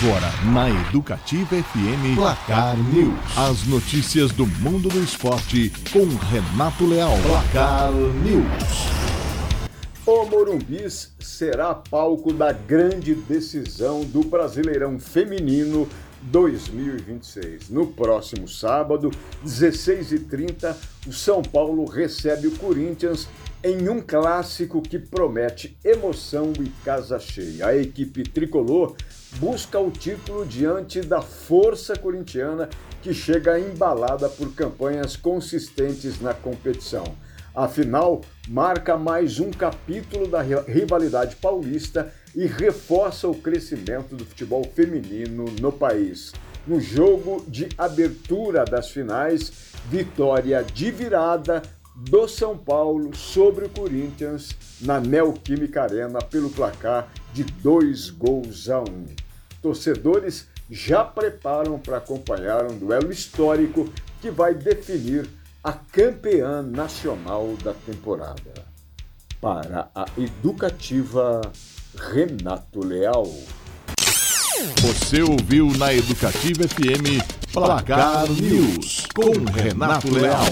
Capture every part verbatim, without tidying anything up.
Agora, na Educativa F M, Placar News. As notícias do mundo do esporte com Renato Leal. Placar News. O Morumbi será palco da grande decisão do Brasileirão Feminino dois mil e vinte e seis. No próximo sábado, dezesseis e trinta, o São Paulo recebe o Corinthians em um clássico que promete emoção e casa cheia. A equipe tricolor busca o título diante da força corintiana, que chega embalada por campanhas consistentes na competição. A final marca mais um capítulo da rivalidade paulista e reforça o crescimento do futebol feminino no país. No jogo de abertura das finais, vitória de virada do São Paulo sobre o Corinthians na Neoquímica Arena pelo placar de dois gols a um. Torcedores já preparam para acompanhar um duelo histórico que vai definir a campeã nacional da temporada. Para a Educativa, Renato Leal. Você ouviu na Educativa F M Placar News com Renato Leal.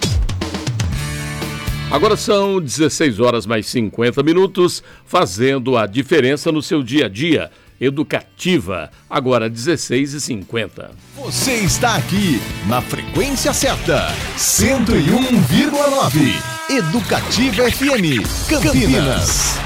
Agora são dezesseis horas mais cinquenta minutos, fazendo a diferença no seu dia a dia. Educativa, agora dezesseis e cinquenta. Você está aqui na frequência certa, cento e um vírgula nove. Educativa F M, Campinas.